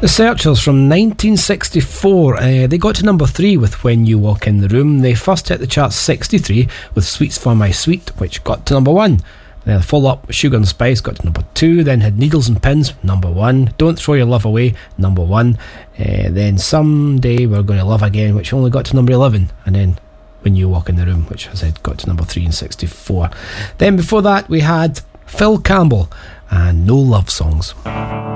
The Searchers from 1964, they got to number 3 with When You Walk in the Room. They first hit the charts 63 with Sweets for My Sweet, which got to number 1. Then follow up with Sugar and Spice, got to number 2. Then had Needles and Pins, number 1. Don't Throw Your Love Away, number 1. Then Someday We're Gonna Love Again, which only got to number 11. And then When You Walk in the Room, which, as I said, got to number 3 in 64. Then before that we had Phil Campbell and No Love Songs.